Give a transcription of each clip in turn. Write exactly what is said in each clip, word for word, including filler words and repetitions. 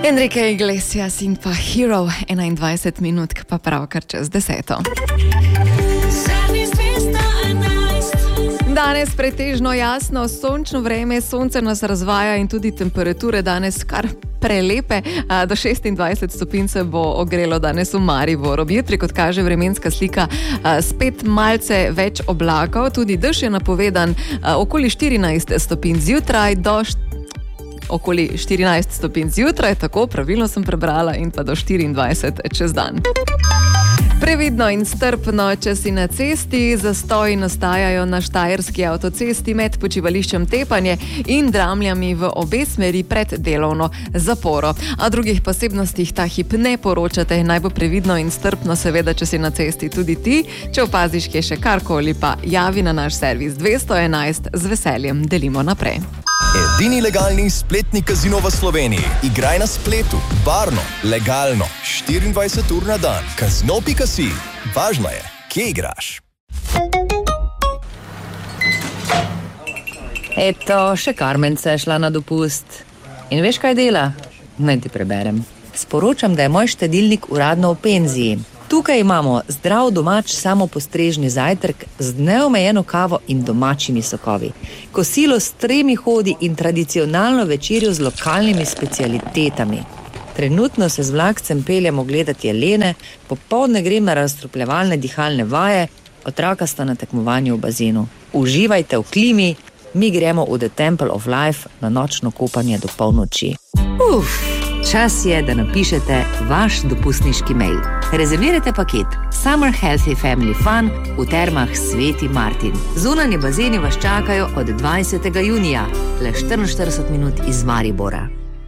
Enrique Iglesias in pa Hero, enaindvajset minut, pa pravkar čez deseto. Danes pretežno jasno, sončno vreme, sonce nas razvaja in tudi temperature danes kar prelepe. Do šestindvajset stopinj se bo ogrelo danes v Mariboru. Jutri, kot kaže vremenska slika, spet malce več oblakov, tudi dež je napovedan okoli štirinajst stopinj zjutraj do okoli štirinajst stopinj zjutraj, tako pravilno sem prebrala, in pa do štiriindvajset čez dan. Previdno in strpno, če si na cesti, zastoji nastajajo na štajerski avtocesti med počivališčem Tepanje in Dramljami v obe smeri pred delovno zaporo. A drugih posebnostih ta hip ne poročate, naj bo previdno in strpno seveda, če si na cesti tudi ti. Če opaziš, kje še karkoli, pa javi na naš servis dvesto enajst, z veseljem delimo naprej. Edini legalni spletni kazino v Sloveniji. Igraj na spletu, varno, legalno, štiriindvajset ur na dan. Kazino pika si. Važno je, kje igraš. Eto, še Karmence je šla na dopust. In veš, kaj dela? Naj ti preberem. Sporočam, da je moj štedilnik uradno v penziji. Tukaj imamo zdrav domač samopostrežni zajtrk z neomejeno kavo in domačimi sokovi, kosilo s tremi hodi in tradicionalno večerjo z lokalnimi specialitetami. Trenutno se z vlakcem peljemo gledati jelene, popoldne grem na razstropljevalne dihalne vaje, otroka sta na tekmovanju v bazenu. Uživajte v klimi, mi gremo v The Temple of Life na nočno kopanje do polnoči. Uf! Čas je, da napišete vaš dopustniški mail. Rezervirajte paket Summer Healthy Family Fun v termah Sveti Martin. Zunanji bazeni vas čakajo od dvajsetega junija, le štiriinštirideset minut iz Maribora.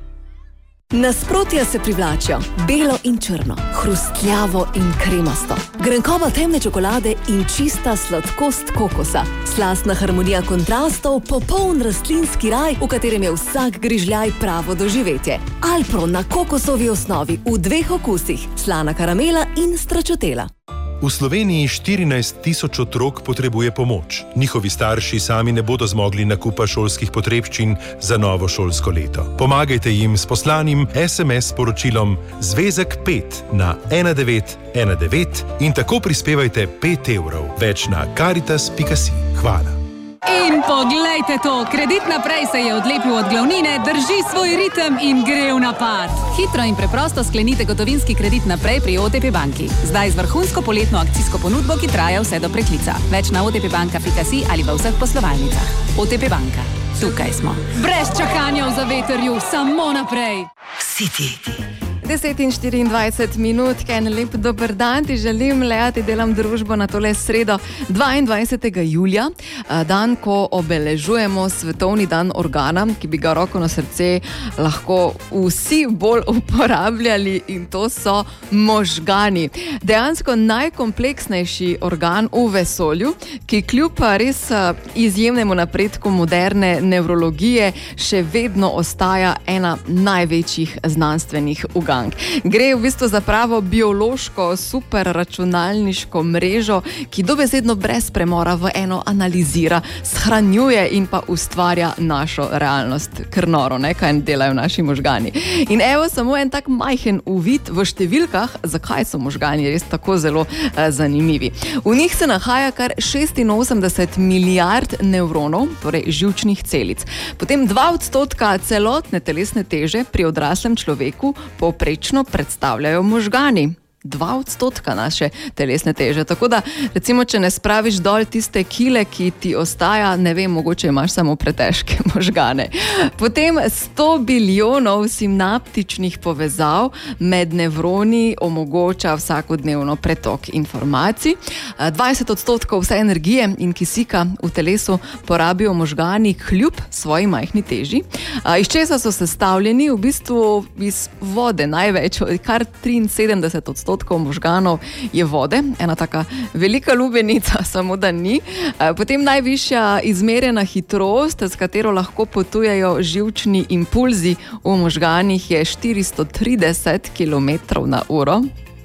Nasprotja se privlačijo, belo in črno, hrustljavo in kremasto, grenkoba temne čokolade in čista sladkost kokosa, slastna harmonija kontrastov, popoln rastlinski raj, v katerem je vsak grižljaj pravo doživetje. Alpro na kokosovi osnovi v dveh okusih, slana karamela in stračotela. V Sloveniji štirinajst tisoč otrok potrebuje pomoč. Njihovi starši sami ne bodo zmogli nakupa šolskih potrebščin za novo šolsko leto. Pomagajte jim s poslanim es em es sporočilom Zvezek pet na ena devet ena devet in tako prispevajte pet evrov. Več na karitas pika si. Hvala. In poglejte to, Kredit naprej se je odlepil od glavnine, drži svoj ritem in gre v napad. Hitro in preprosto sklenite gotovinski kredit naprej pri o te pe banki. Zdaj z vrhunsko poletno akcijsko ponudbo, ki traja vse do preklica. Več na o te pe banka pika si ali v vseh poslovalnicah. o te pe banka. Tukaj smo. Brez čakanja v zavetrju, samo naprej. City. deset in štiriindvajset minut, en lep dober dan ti želim, Lea, ti delam družbo na tole sredo dvaindvajsetega julija, dan, ko obeležujemo svetovni dan organa, ki bi ga roko na srce lahko vsi bolj uporabljali, in to so možgani. Dejansko najkompleksnejši organ v vesolju, ki kljub res izjemnemu napredku moderne nevrologije še vedno ostaja ena največjih znanstvenih ugank. Gre v bistvu za pravo biološko superračunalniško mrežo, ki dobesedno brez premora v eno analizira, shranjuje in pa ustvarja našo realnost. Kar noro, ne, kaj delajo naši možgani. In evo samo en tak majhen uvid v številkah, zakaj so možgani res tako zelo eh, zanimivi. V njih se nahaja kar šestinosemdeset milijard nevronov, torej živčnih celic. Potem dva odstotka celotne telesne teže pri odraslem človeku po prečno predstavljajo možgani. Dva odstotka naše telesne teže. Tako da, recimo, če ne spraviš dol tiste kile, ki ti ostaja, ne vem, mogoče imaš samo pretežke možgane. Potem sto bilijonov sinaptičnih povezav med nevroni omogoča vsakodnevno pretok informacij. dvajset odstotkov vse energije in kisika v telesu porabijo možgani kljub svoji majhni teži. Iz česa so sestavljeni? V bistvu iz vode največ, kar triinsedemdeset odstotkov možganov je vode, ena taka velika lubenica, samo da ni. Potem najvišja izmerjena hitrost, s katero lahko potujejo živčni impulzi v možganih, je štiristo trideset kilometrov na uro.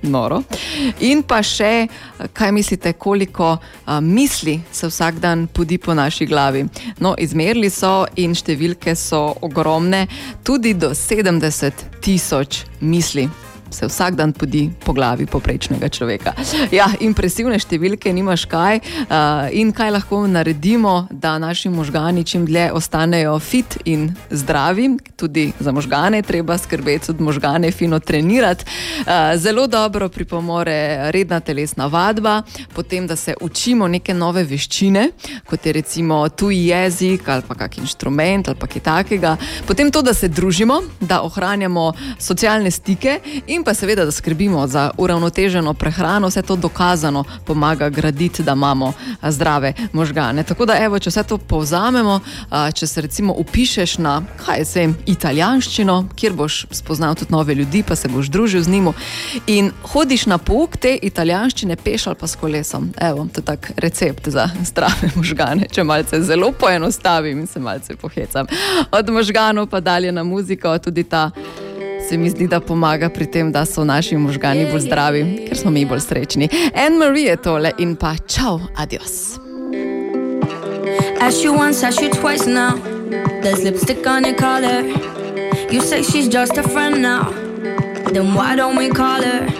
noro. In pa še, kaj mislite, koliko a, misli se vsak dan podi po naši glavi? No, izmerili so in številke so ogromne, tudi do sedemdeset tisoč misli se vsak dan podi po glavi poprečnega človeka. Ja, impresivne številke, nimaš kaj. Uh, in kaj lahko naredimo, da naši možgani čim dlje ostanejo fit in zdravi. Tudi za možgane treba skrbeti, tudi možgane fino trenirati. Uh, zelo dobro pripomore redna telesna vadba, potem, da se učimo neke nove veščine, kot je recimo tuji jezik ali pa kak inštrument ali pa kaj takega. Potem to, da se družimo, da ohranjamo socialne stike in pa seveda, da skrbimo za uravnoteženo prehrano, vse to dokazano pomaga graditi, da imamo zdrave možgane. Tako da, evo, če vse to povzamemo, če se recimo upišeš na, kaj se jim, italijanščino, kjer boš spoznal tudi nove ljudi, pa se boš družil z njim in hodiš na pouk te italijanščine peš ali pa s kolesom. Evo, to je tak recept za zdrave možgane, če malce zelo poenostavim in se malce pohecam. Od možganov pa dalje na muziko, tudi ta se mi zdi, da pomaga pri tem, da so naši možgani bolj zdravi, ker smo mi bolj srečni. Anne-Marie je tole in pa čau, adios. Ask you once, ask you twice now. There's lipstick on your collar. You say she's just a friend now. Then why don't we call her?